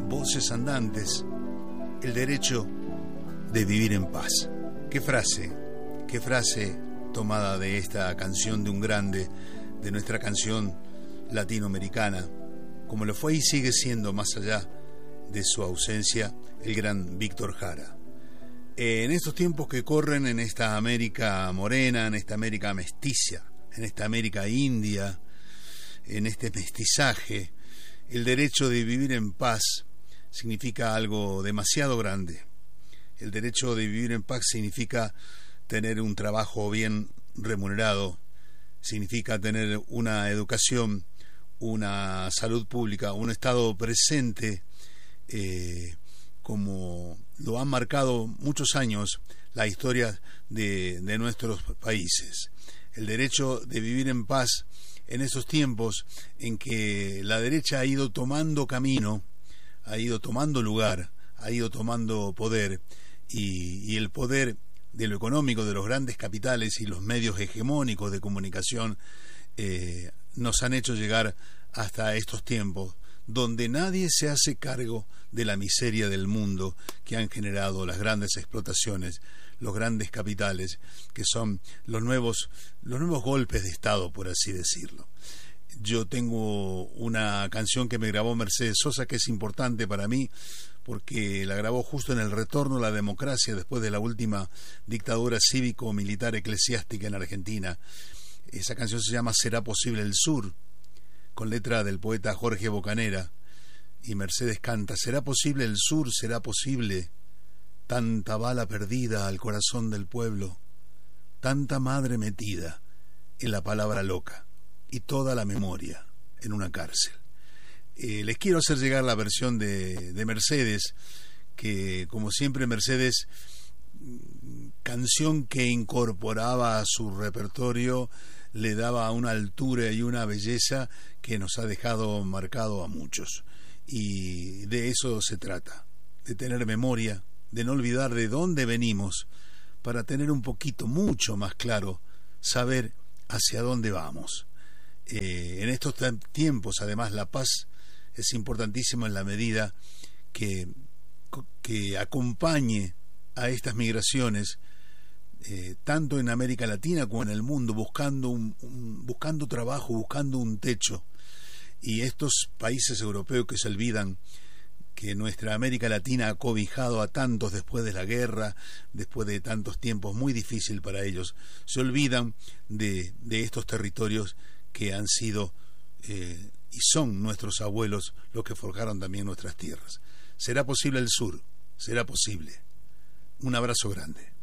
voces andantes, el derecho de vivir en paz. Qué frase tomada de esta canción de un grande, de nuestra canción latinoamericana, como lo fue y sigue siendo más allá de su ausencia el gran Víctor Jara. En estos tiempos que corren, en esta América morena, en esta América mestiza, en esta América india, en este mestizaje, el derecho de vivir en paz significa algo demasiado grande. El derecho de vivir en paz significa tener un trabajo bien remunerado, significa tener una educación, una salud pública, un Estado presente, como lo han marcado muchos años la historia de nuestros países. El derecho de vivir en paz en esos tiempos en que la derecha ha ido tomando camino, ha ido tomando lugar, ha ido tomando poder, y el poder de lo económico, de los grandes capitales y los medios hegemónicos de comunicación nos han hecho llegar hasta estos tiempos donde nadie se hace cargo de la miseria del mundo que han generado las grandes explotaciones, los grandes capitales, que son los nuevos golpes de Estado, por así decirlo. Yo tengo una canción que me grabó Mercedes Sosa que es importante para mí, porque la grabó justo en el retorno a la democracia después de la última dictadura cívico-militar eclesiástica en Argentina. Esa canción se llama Será posible el sur, con letra del poeta Jorge Bocanera, y Mercedes canta: será posible el sur, será posible, tanta bala perdida al corazón del pueblo, tanta madre metida en la palabra loca y toda la memoria en una cárcel. Les quiero hacer llegar la versión de Mercedes, que como siempre Mercedes, canción que incorporaba a su repertorio, le daba una altura y una belleza que nos ha dejado marcado a muchos. Y de eso se trata, de tener memoria, de no olvidar de dónde venimos, para tener un poquito, mucho más claro, saber hacia dónde vamos. En estos tiempos, además, la paz es importantísima en la medida que acompañe a estas migraciones, tanto en América Latina como en el mundo, buscando trabajo, buscando un techo. Y estos países europeos que se olvidan que nuestra América Latina ha cobijado a tantos después de la guerra, después de tantos tiempos muy difíciles para ellos, se olvidan de estos territorios que han sido y son nuestros abuelos los que forjaron también nuestras tierras. Será posible el sur, será posible. Un abrazo grande.